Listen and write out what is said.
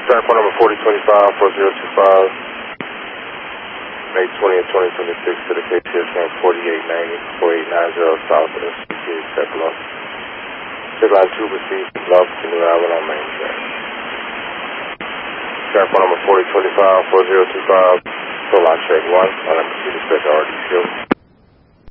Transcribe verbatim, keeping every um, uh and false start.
Turn phone number forty twenty-five, four zero two five, May twentieth, twenty twenty-six to the K T S name forty-eight ninety, forty-eight ninety South of the C T A Tecla. Check line two received, love to New Island on Main Street. Turn phone number forty twenty-five, four zero two five, full line check one, on number two, dispatch already killed.